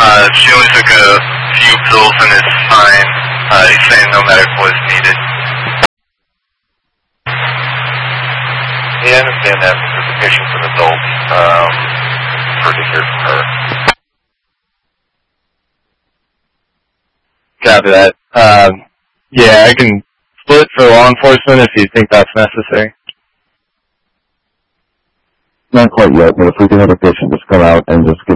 She only took a few pills and is fine. He's saying no medical is needed. Yeah, I understand that because the patient's an adult. Prefer to hear from her. Copy that. Yeah, I can split for law enforcement if you think that's necessary. Not quite yet, but if we can have a patient just come out and just give